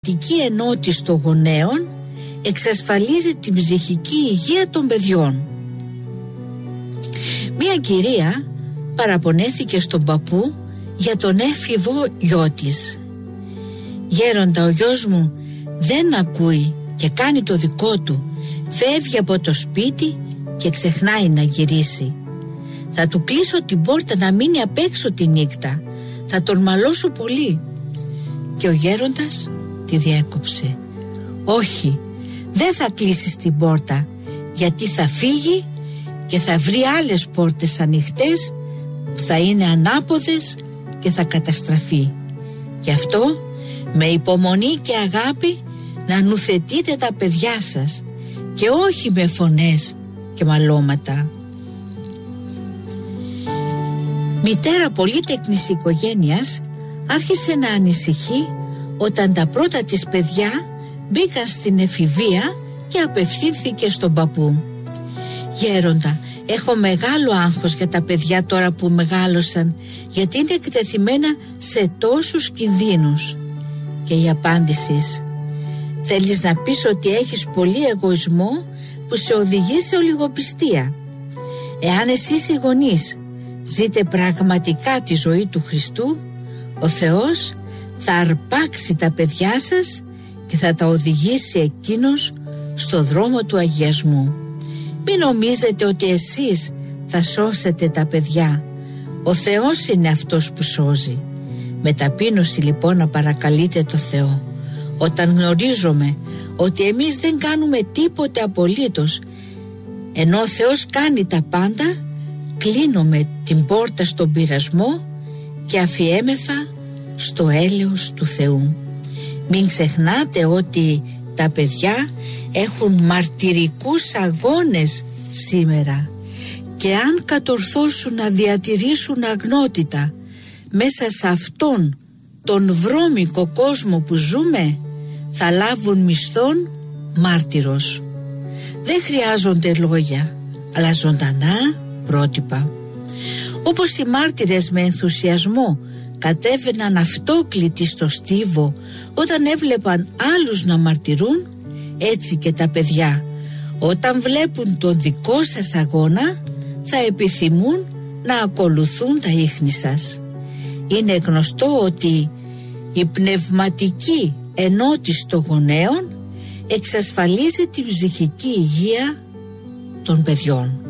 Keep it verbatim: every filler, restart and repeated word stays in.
Η πνευματική ενότηση των γονέων εξασφαλίζει την ψυχική υγεία των παιδιών. Μία κυρία παραπονέθηκε στον παππού για τον έφηβο γιο της. «Γέροντα, ο γιος μου δεν ακούει και κάνει το δικό του. Φεύγει από το σπίτι και ξεχνάει να γυρίσει. Θα του κλείσω την πόρτα να μείνει απ' έξω τη νύχτα. Θα τον μαλώσω πολύ». Και ο γέροντας τη διέκοψε. «Όχι, δεν θα κλείσεις την πόρτα, γιατί θα φύγει και θα βρει άλλες πόρτες ανοιχτές που θα είναι ανάποδες και θα καταστραφεί. Γι' αυτό με υπομονή και αγάπη να νουθετείτε τα παιδιά σας και όχι με φωνές και μαλώματα». Μητέρα πολύτεκνης οικογένειας άρχισε να ανησυχεί όταν τα πρώτα της παιδιά μπήκαν στην εφηβεία και απευθύνθηκε στον παππού. «Γέροντα, έχω μεγάλο άγχος για τα παιδιά τώρα που μεγάλωσαν, γιατί είναι εκτεθειμένα σε τόσους κινδύνους». Και η απάντηση: «Θέλεις να πεις ότι έχεις πολύ εγωισμό που σε οδηγεί σε ολιγοπιστία. Εάν εσείς οι γονείς ζείτε πραγματικά τη ζωή του Χριστού, ο Θεός θα αρπάξει τα παιδιά σας και θα τα οδηγήσει εκείνος στο δρόμο του αγιασμού. Μην νομίζετε ότι εσείς θα σώσετε τα παιδιά. Ο Θεός είναι αυτός που σώζει. Με ταπείνωση λοιπόν να παρακαλείτε το Θεό. Όταν γνωρίζουμε ότι εμείς δεν κάνουμε τίποτε απολύτως, ενώ ο Θεός κάνει τα πάντα, κλείνουμε την πόρτα στον πειρασμό και αφιέμεθα στο έλεος του Θεού. Μην ξεχνάτε ότι τα παιδιά έχουν μαρτυρικούς αγώνες σήμερα και αν κατορθώσουν να διατηρήσουν αγνότητα μέσα σε αυτόν τον βρώμικο κόσμο που ζούμε, θα λάβουν μισθόν μάρτυρος. Δεν χρειάζονται λόγια, αλλά ζωντανά πρότυπα. Όπως οι μάρτυρες με ενθουσιασμό κατέβαιναν αυτόκλητοι στο στίβο όταν έβλεπαν άλλους να μαρτυρούν, έτσι και τα παιδιά όταν βλέπουν τον δικό σας αγώνα θα επιθυμούν να ακολουθούν τα ίχνη σας. Είναι γνωστό ότι η πνευματική ενότηση των γονέων εξασφαλίζει την ψυχική υγεία των παιδιών.